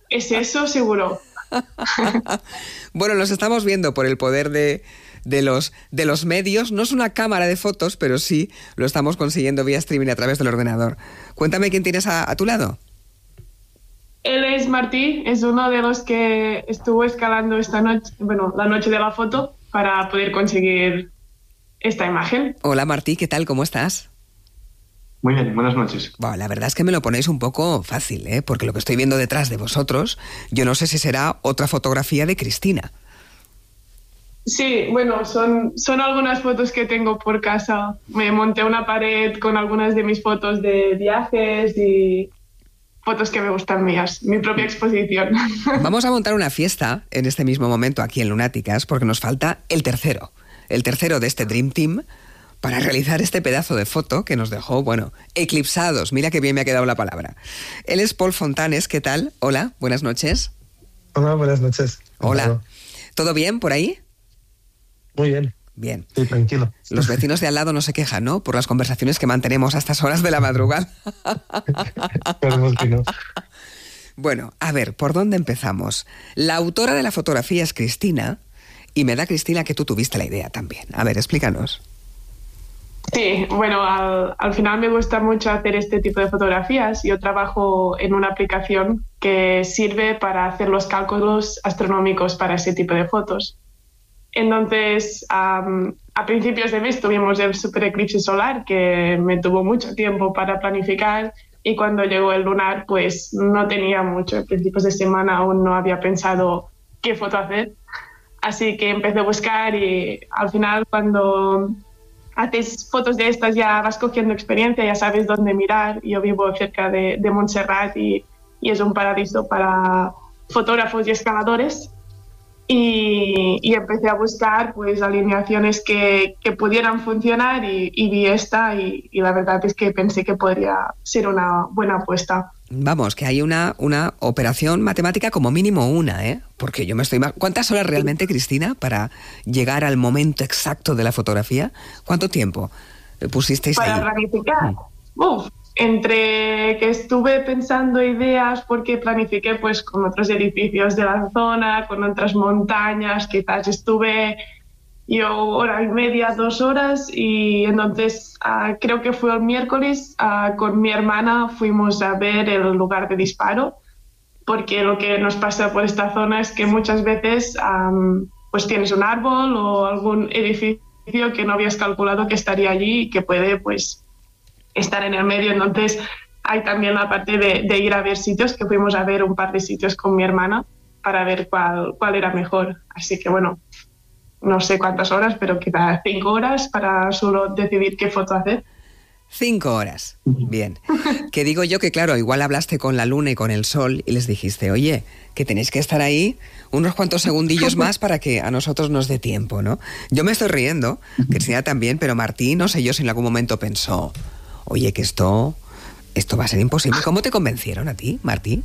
Es eso, seguro. Bueno, los estamos viendo por el poder de los medios. No es una cámara de fotos, pero sí lo estamos consiguiendo vía streaming a través del ordenador. Cuéntame quién tienes a tu lado. Él es Martí, es uno de los que estuvo escalando esta noche, bueno, la noche de la foto, para poder conseguir esta imagen. Hola Martí, ¿qué tal? ¿Cómo estás? Muy bien, buenas noches. Bueno, la verdad es que me lo ponéis un poco fácil, ¿eh? Porque lo que estoy viendo detrás de vosotros, yo no sé si será otra fotografía de Cristina. Sí, bueno, son algunas fotos que tengo por casa. Me monté una pared con algunas de mis fotos de viajes y fotos que me gustan mías, mi propia exposición. Vamos a montar una fiesta en este mismo momento aquí en Lunáticas porque nos falta el tercero de este Dream Team para realizar este pedazo de foto que nos dejó, bueno, eclipsados. Mira qué bien me ha quedado la palabra. Él es Pol Fontanes, ¿qué tal? Hola, buenas noches. Hola, buenas noches. Hola. ¿Todo bien por ahí? Muy bien. Bien. Sí, tranquilo. Los vecinos de al lado no se quejan, ¿no? Por las conversaciones que mantenemos a estas horas de la madrugada. Esperemos que no. Bueno, a ver, ¿por dónde empezamos? La autora de la fotografía es Cristina, y me da, Cristina, que tú tuviste la idea también. A ver, explícanos. Sí, bueno, al final me gusta mucho hacer este tipo de fotografías. Yo trabajo en una aplicación que sirve para hacer los cálculos astronómicos para ese tipo de fotos. Entonces, a principios de mes tuvimos el super eclipse solar, que me tuvo mucho tiempo para planificar, y cuando llegó el lunar, pues no tenía mucho. A principios de semana aún no había pensado qué foto hacer. Así que empecé a buscar y al final cuando haces fotos de estas ya vas cogiendo experiencia, ya sabes dónde mirar. Yo vivo cerca de Montserrat y es un paraíso para fotógrafos y escaladores. Y empecé a buscar pues alineaciones que pudieran funcionar y vi esta y la verdad es que pensé que podría ser una buena apuesta. Vamos, que hay una operación matemática como mínimo una, ¿eh? Porque yo me estoy... ¿Cuántas horas realmente, Cristina, para llegar al momento exacto de la fotografía? ¿Cuánto tiempo pusisteis ahí? Para planificar. Entre que estuve pensando ideas porque planifiqué pues con otros edificios de la zona, con otras montañas, quizás estuve yo 1:30, 2 horas y entonces creo que fue el miércoles con mi hermana fuimos a ver el lugar de disparo porque lo que nos pasa por esta zona es que muchas veces pues tienes un árbol o algún edificio que no habías calculado que estaría allí y que puede pues estar en el medio. Entonces hay también la parte de ir a ver sitios, que fuimos a ver un par de sitios con mi hermana para ver cuál era mejor. Así que bueno, no sé cuántas horas, pero quizás 5 horas para solo decidir qué foto hacer. 5 horas, bien. Que digo yo que claro, igual hablaste con la luna y con el sol y les dijiste, oye, que tenéis que estar ahí unos cuantos segundillos más para que a nosotros nos dé tiempo, ¿no? Yo me estoy riendo, Cristina también, pero Martí, no sé yo si en algún momento pensó, oye, que esto va a ser imposible. ¿Cómo te convencieron a ti, Martí?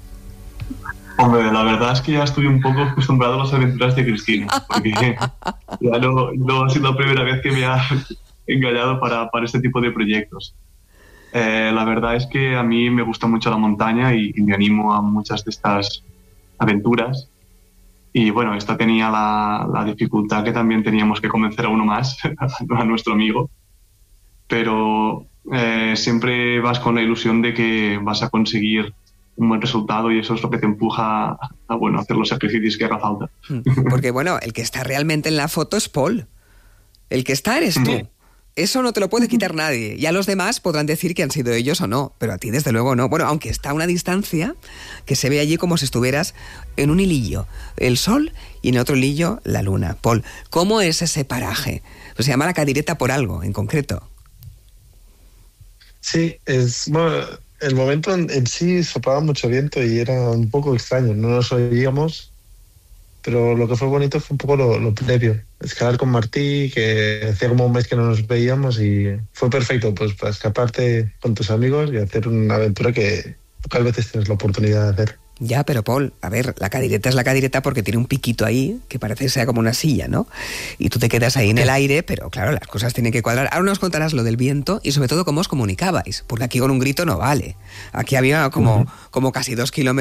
Hombre, la verdad es que ya estoy un poco acostumbrado a las aventuras de Cristina, porque ya no ha sido la primera vez que me ha engañado para este tipo de proyectos. La verdad es que a mí me gusta mucho la montaña y me animo a muchas de estas aventuras. Y bueno, esta tenía la dificultad que también teníamos que convencer a uno más, a nuestro amigo. Pero siempre vas con la ilusión de que vas a conseguir un buen resultado y eso es lo que te empuja a hacer los sacrificios que haga falta. Porque bueno, el que está realmente en la foto es Pol. El que está eres tú. Eso no te lo puede quitar nadie. Ya los demás podrán decir que han sido ellos o no, pero a ti desde luego no. Bueno, aunque está a una distancia que se ve allí como si estuvieras en un hilillo el sol y en otro hilillo la luna. Pol, ¿cómo es ese paraje? Pues se llama La Cadireta por algo en concreto. Sí, el momento en sí soplaba mucho viento y era un poco extraño, no nos oíamos, pero lo que fue bonito fue un poco lo previo, escalar con Martí, que hacía como un mes que no nos veíamos y fue perfecto pues para escaparte con tus amigos y hacer una aventura que pocas veces tienes la oportunidad de hacer. Ya, pero Pol, a ver, la cadireta es la cadireta porque tiene un piquito ahí que parece que sea como una silla, ¿no? Y tú te quedas ahí en el aire, pero claro, las cosas tienen que cuadrar. Ahora nos contarás lo del viento y sobre todo cómo os comunicabais, porque aquí con un grito no vale. Aquí había como casi 2 kilómetros